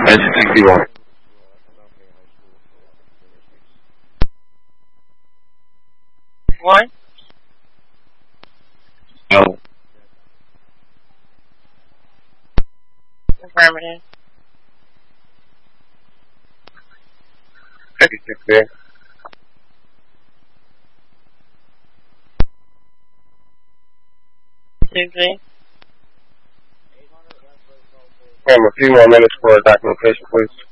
Engine 61. What? No. Affirmative. 56 there. Susie. A few more minutes for documentation, please.